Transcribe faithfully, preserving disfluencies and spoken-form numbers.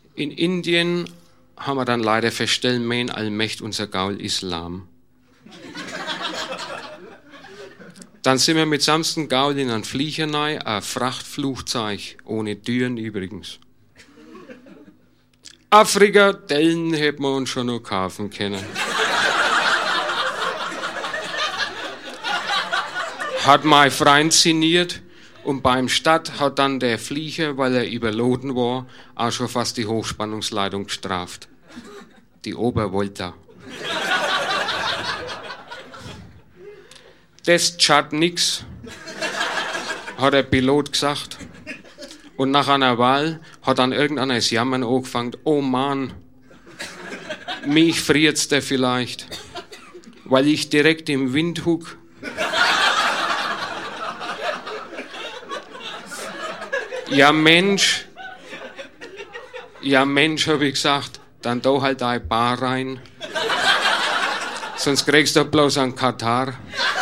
In Indien haben wir dann leider feststellen müssen, allmächt unser Gaul Islam. Dann sind wir mit samsten Gaul in ein Flieger rein, ein Frachtflugzeug, ohne Türen übrigens. Afrika, Dellen hätten wir uns schon noch kaufen können. Hat mein Freund signiert und beim Start hat dann der Flieger, weil er überladen war, auch schon fast die Hochspannungsleitung gestraft. Die Obervolta. Das schadet nix, hat der Pilot gesagt. Und nach einer Wahl hat dann irgendeiner das Jammern angefangen. Oh Mann, mich friert's der vielleicht, weil ich direkt im Wind huck. Ja Mensch, ja Mensch, hab ich gesagt, dann da halt ein Bar rein, sonst kriegst du bloß einen Katar.